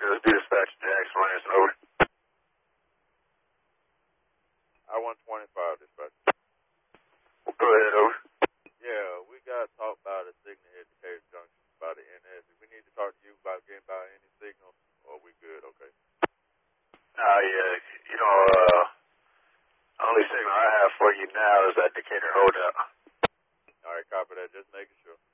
Signals, be dispatch Jackson Lansing, over. I-125 dispatch. Well, go ahead, over. Yeah, we got to talk about a signal here at Decatur Junction by the NS. If we need to talk to you about getting by any signals, or we good, okay? Yeah, only signal I have for you now is that Decatur holdout. All right, copy that. Just making sure.